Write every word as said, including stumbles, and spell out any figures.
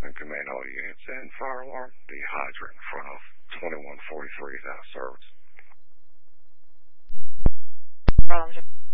and command all units and fire alarm. The hydrant in front of twenty-one forty-three is out of service. Problem.